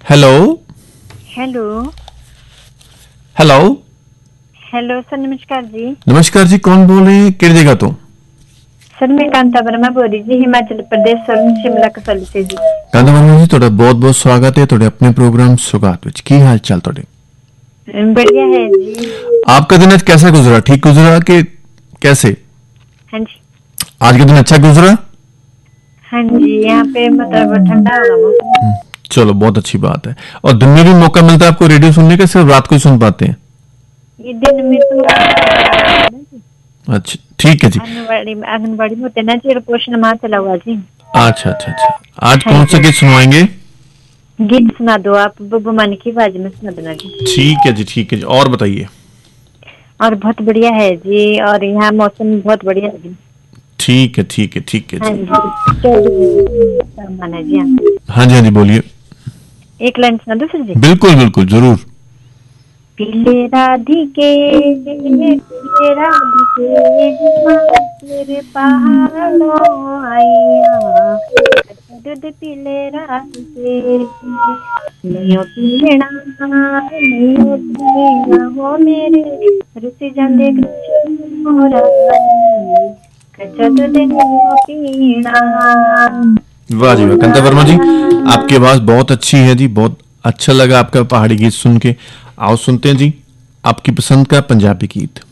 Hello hello hello hello sir, नमस्कार जी। नमस्कार जी, कौन बोल रहे हैं, किस जगह तो? सर मैं कांता वर्मा बोल रही जी, हिमाचल प्रदेश सोलन शिमला कसौली से जी। कांता वर्मा जी, ਤੁਹਾਡਾ बहुत-बहुत स्वागत है ਤੁਹਾਡੇ अपने प्रोग्राम सुगात ਵਿੱਚ। ਕੀ हाल चाल ਤੁਹਾਡੇ? बढ़िया है जी। आपका दिन आज कैसा गुजरा? ठीक गुजरा कि कैसे? हाँ जी। आज का दिन अच्छा गुजरा? हाँ जी, यहाँ पे मतलब ठंडा होगा मौसम। चलो, बहुत अच्छी बात है। और दिन में भी मौका मिलता है आपको रेडियो सुनने का, सिर्फ रात को ही सुन पाते हैं? ये दिन में तो अच्छा, ठीक है जी। आंगनबाड़ी में होते ना जी, पोषण माह चला हुआ जी। अच्छा अच्छा अच्छा, आज हाँ कौन सा जी, गीत सुनवाएंगे? गीत सुना दो आप, बब्बू मान की आवाज में सुना देना जी। ठीक है जी, ठीक है जी। और बताइए। और बहुत बढ़िया है जी, और यहाँ मौसम बहुत बढ़िया है जी। ठीक है ठीक है ठीक है हाँ जी। जी, सामान है जी यहाँ। हाँ जी हाँ जी, बोलिए। एक लाइन सुना दो सर जी। बिल्कुल बिल्कुल, जरूर। पीले राधिके पीले राधिके तेरे पहाड़ों आइया, दूध पीले राधिके नियो पीना नियो पीना हो मेरे रुचि जांदे मोरा कच्चा दूध नियो पीना। वाह जी वाह, कांता वर्मा जी, आपकी आवाज बहुत अच्छी है जी, बहुत अच्छा लगा आपका पहाड़ी गीत सुन के। आओ सुनते हैं जी आपकी पसंद का पंजाबी गीत।